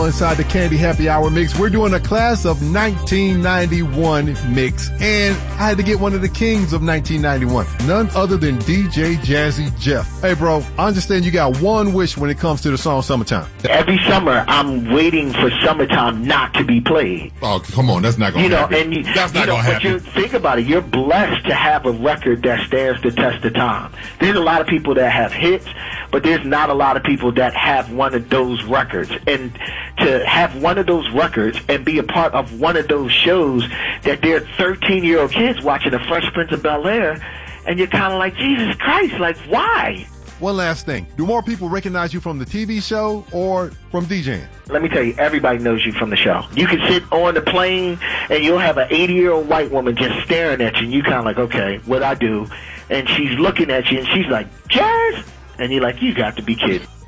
Inside the Candy Happy Hour mix, we're doing a class of 1991 mix, and I had to get one of the kings of 1991, none other than DJ Jazzy Jeff. Hey, bro, I understand you got one wish when it comes to the song Summertime. Every summer, I'm waiting for Summertime not to be played. Oh, come on, that's not going to happen. And that's not going to happen. But think about it. You're blessed to have a record that stands the test of time. There's a lot of people that have hits, but there's not a lot of people that have one of those records. And to have one of those records and be a part of one of those shows that they're 13-year-old kids watching The Fresh Prince of Bel-Air, and you're kind of like, Jesus Christ, like, why? One last thing. Do more people recognize you from the TV show or from DJing? Let me tell you, everybody knows you from the show. You can sit on the plane, and you'll have an 80-year-old white woman just staring at you, and you kind of like, okay, what I do? And she's looking at you, and she's like, Jazz? And you're like, you got to be kidding.